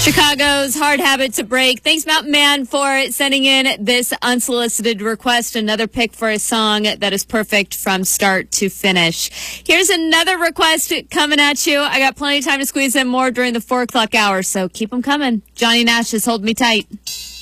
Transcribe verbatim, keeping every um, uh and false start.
Chicago's hard habit to break. Thanks, Mountain Man, for sending in this unsolicited request. Another pick for a song that is perfect from start to finish. Here's another request coming at you. I got plenty of time to squeeze in more during the four o'clock hour, so keep them coming. Johnny Nash is Hold Me Tight.